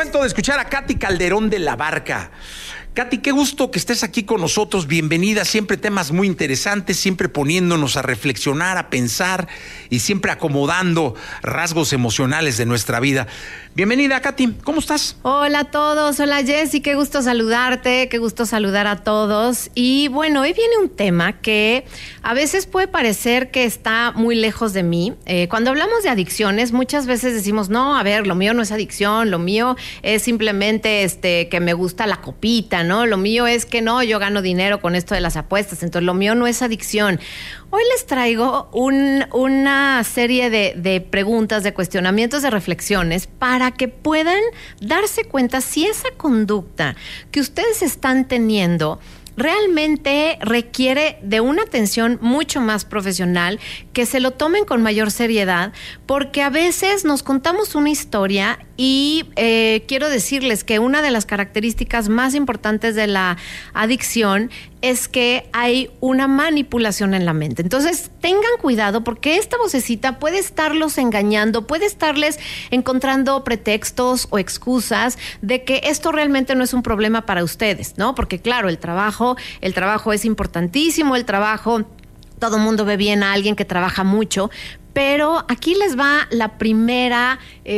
Momento de escuchar a Katy Calderón de la Barca. Katy, qué gusto que estés aquí con nosotros, bienvenida, siempre temas muy interesantes, siempre poniéndonos a reflexionar, a pensar y siempre acomodando rasgos emocionales de nuestra vida. Bienvenida, Katy, ¿cómo estás? Hola a todos, hola Jessy, qué gusto saludarte, qué gusto saludar a todos. Y bueno, hoy viene un tema que a veces puede parecer que está muy lejos de mí. Cuando hablamos de adicciones, muchas veces decimos, no, a ver, lo mío no es adicción, lo mío es simplemente que me gusta la copita, ¿no? Lo mío es que no, yo gano dinero con esto de las apuestas, entonces lo mío no es adicción. Hoy les traigo una serie de preguntas, de cuestionamientos, de reflexiones para que puedan darse cuenta si esa conducta que ustedes están teniendo realmente requiere de una atención mucho más profesional, que se lo tomen con mayor seriedad, porque a veces nos contamos una historia y quiero decirles que una de las características más importantes de la adicción es que hay una manipulación en la mente. Entonces, tengan cuidado porque esta vocecita puede estarlos engañando, puede estarles encontrando pretextos o excusas de que esto realmente no es un problema para ustedes, ¿no? Porque claro, el trabajo es importantísimo, todo mundo ve bien a alguien que trabaja mucho, pero aquí les va la primera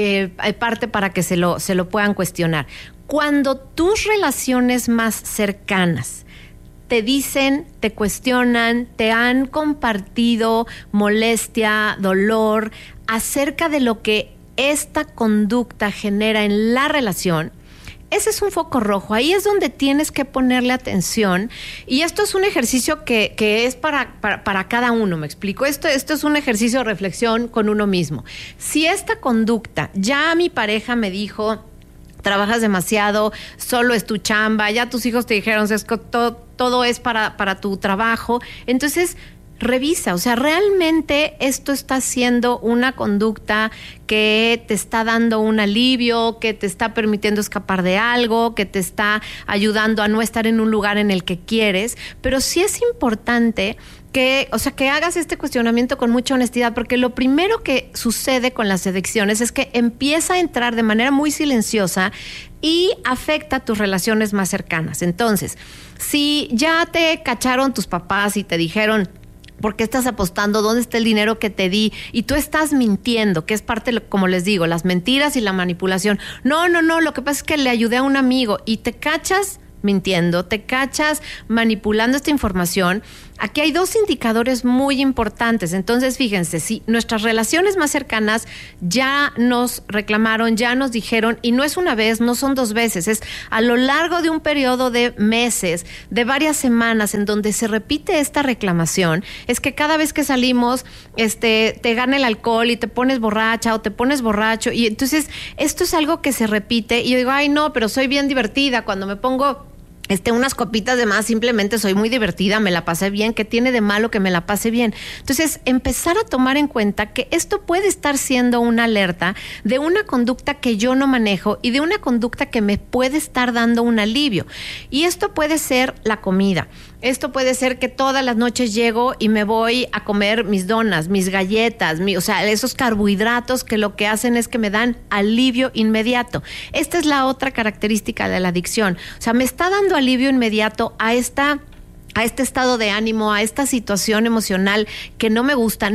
parte para que se lo puedan cuestionar. Cuando tus relaciones más cercanas te dicen, te cuestionan, te han compartido molestia, dolor acerca de lo que esta conducta genera en la relación, ese es un foco rojo. Ahí es donde tienes que ponerle atención. Y esto es un ejercicio que es para cada uno, ¿me explico? Esto es un ejercicio de reflexión con uno mismo. Si esta conducta, ya mi pareja me dijo, trabajas demasiado, solo es tu chamba, ya tus hijos te dijeron, todo es para tu trabajo, entonces revisa, o sea, ¿realmente esto está siendo una conducta que te está dando un alivio, que te está permitiendo escapar de algo, que te está ayudando a no estar en un lugar en el que quieres? Pero sí es importante que hagas este cuestionamiento con mucha honestidad, porque lo primero que sucede con las adicciones es que empieza a entrar de manera muy silenciosa y afecta tus relaciones más cercanas. Entonces, si ya te cacharon tus papás y te dijeron, ¿por qué estás apostando? ¿Dónde está el dinero que te di? Y tú estás mintiendo, que es parte, como les digo, las mentiras y la manipulación. No, lo que pasa es que le ayudé a un amigo y te cachas mintiendo, te cachas manipulando esta información. Aquí hay dos indicadores muy importantes. Entonces, fíjense, si nuestras relaciones más cercanas ya nos reclamaron, ya nos dijeron, y no es una vez, no son dos veces, es a lo largo de un periodo de meses, de varias semanas, en donde se repite esta reclamación, es que cada vez que salimos, te gana el alcohol y te pones borracha o te pones borracho, y entonces esto es algo que se repite, y yo digo, ay no, pero soy bien divertida, cuando me pongo unas copitas de más, simplemente soy muy divertida, me la pasé bien, ¿qué tiene de malo que me la pase bien? Entonces, empezar a tomar en cuenta que esto puede estar siendo una alerta de una conducta que yo no manejo y de una conducta que me puede estar dando un alivio. Y esto puede ser la comida. Esto puede ser que todas las noches llego y me voy a comer mis donas, mis galletas, esos carbohidratos que lo que hacen es que me dan alivio inmediato. Esta es la otra característica de la adicción. O sea, me está dando alivio inmediato a este estado de ánimo, a esta situación emocional que no me gusta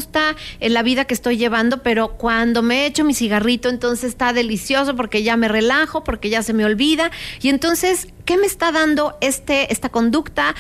en la vida que estoy llevando, pero cuando me echo mi cigarrito, entonces está delicioso porque ya me relajo, porque ya se me olvida. Y entonces, ¿qué me está dando esta conducta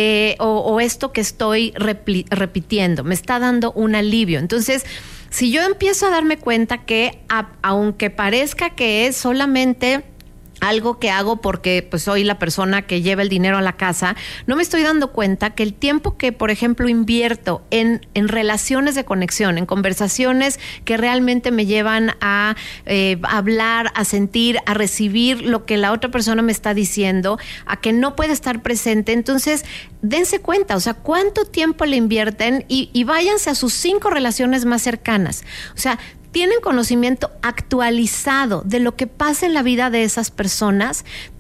o esto que estoy repitiendo? Me está dando un alivio. Entonces, si yo empiezo a darme cuenta que aunque parezca que es solamente algo que hago porque pues soy la persona que lleva el dinero a la casa, no me estoy dando cuenta que el tiempo que, por ejemplo, invierto en relaciones de conexión, en conversaciones que realmente me llevan a hablar, a sentir, a recibir lo que la otra persona me está diciendo, a que no puede estar presente, entonces dense cuenta, o sea, cuánto tiempo le invierten y váyanse a sus 5 relaciones más cercanas. O sea, tienen conocimiento actualizado de lo que pasa en la vida de esas personas,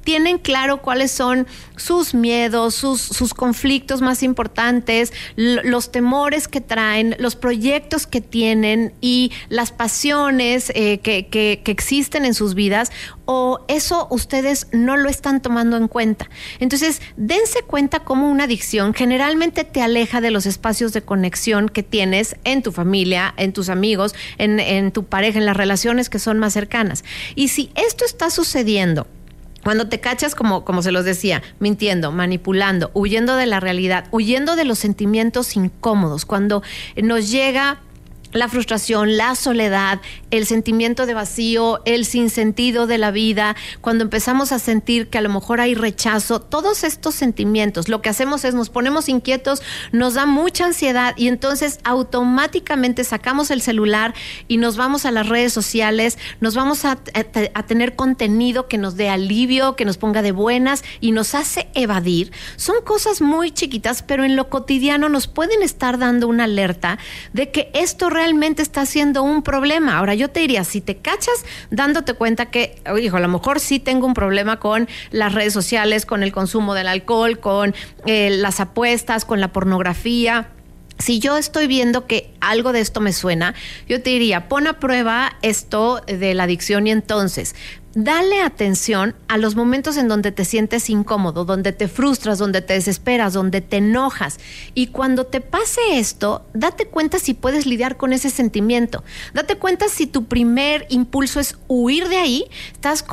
tienen claro cuáles son sus miedos, sus conflictos más importantes, los temores que traen, los proyectos que tienen y las pasiones que existen en sus vidas, o eso ustedes no lo están tomando en cuenta. Entonces, dense cuenta cómo una adicción generalmente te aleja de los espacios de conexión que tienes en tu familia, en tus amigos, en tu pareja, en las relaciones que son más cercanas. Y si esto está sucediendo, cuando te cachas, como se los decía, mintiendo, manipulando, huyendo de la realidad, huyendo de los sentimientos incómodos, cuando nos llega la frustración, la soledad, el sentimiento de vacío, el sinsentido de la vida, cuando empezamos a sentir que a lo mejor hay rechazo, todos estos sentimientos, lo que hacemos es nos ponemos inquietos, nos da mucha ansiedad y entonces automáticamente sacamos el celular y nos vamos a las redes sociales, nos vamos a tener contenido que nos dé alivio, que nos ponga de buenas y nos hace evadir. Son cosas muy chiquitas, pero en lo cotidiano nos pueden estar dando una alerta de que esto realmente está siendo un problema. Ahora, yo te diría, si te cachas dándote cuenta que, hijo, a lo mejor sí tengo un problema con las redes sociales, con el consumo del alcohol, con las apuestas, con la pornografía. Si yo estoy viendo que algo de esto me suena, yo te diría, pon a prueba esto de la adicción y entonces dale atención a los momentos en donde te sientes incómodo, donde te frustras, donde te desesperas, donde te enojas. Y cuando te pase esto, date cuenta si puedes lidiar con ese sentimiento. Date cuenta si tu primer impulso es huir de ahí. Estás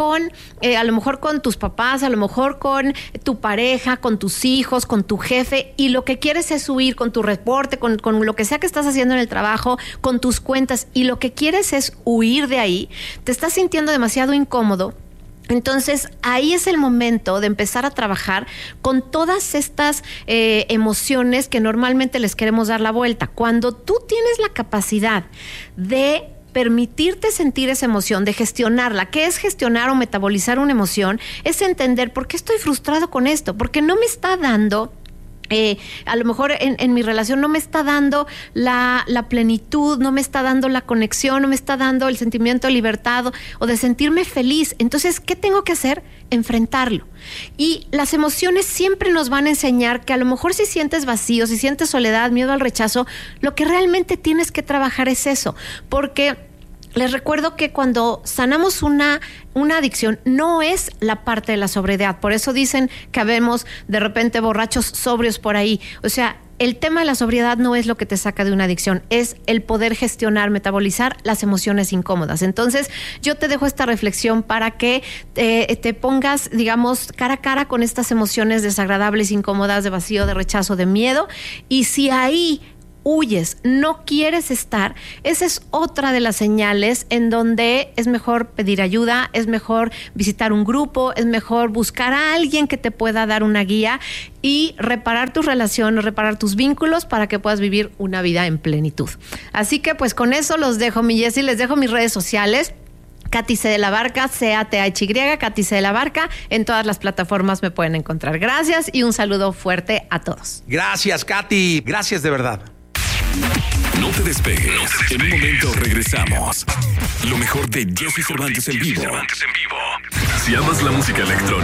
a lo mejor con tus papás, a lo mejor con tu pareja, con tus hijos, con tu jefe, y lo que quieres es huir con tu reporte, con lo que sea que estás haciendo en el trabajo, con tus cuentas, y lo que quieres es huir de ahí. Te estás sintiendo demasiado incómodo. Entonces, ahí es el momento de empezar a trabajar con todas estas emociones que normalmente les queremos dar la vuelta. Cuando tú tienes la capacidad de permitirte sentir esa emoción, de gestionarla. ¿Qué es gestionar o metabolizar una emoción? Es entender por qué estoy frustrado con esto, porque no me está dando... a lo mejor en mi relación no me está dando la plenitud, no me está dando la conexión, no me está dando el sentimiento de libertad o de sentirme feliz. Entonces, ¿qué tengo que hacer? Enfrentarlo. Y las emociones siempre nos van a enseñar que a lo mejor si sientes vacío, si sientes soledad, miedo al rechazo, lo que realmente tienes que trabajar es eso. Porque les recuerdo que cuando sanamos una adicción no es la parte de la sobriedad. Por eso dicen que habemos de repente borrachos sobrios por ahí. O sea, el tema de la sobriedad no es lo que te saca de una adicción, es el poder gestionar, metabolizar las emociones incómodas. Entonces, yo te dejo esta reflexión para que te pongas, digamos, cara a cara con estas emociones desagradables, incómodas, de vacío, de rechazo, de miedo. Y si ahí huyes, no quieres estar, esa es otra de las señales en donde es mejor pedir ayuda, es mejor visitar un grupo, es mejor buscar a alguien que te pueda dar una guía y reparar tus relaciones, reparar tus vínculos para que puedas vivir una vida en plenitud. Así que pues con eso los dejo, mi Jessy, les dejo mis redes sociales. Katy C. de la Barca, CATHY, Katy C. de la Barca, en todas las plataformas me pueden encontrar. Gracias y un saludo fuerte a todos. Gracias, Katy, gracias de verdad. No te despegues. En un momento regresamos. Lo mejor de Jessy Cervantes en vivo. Si amas la música electrónica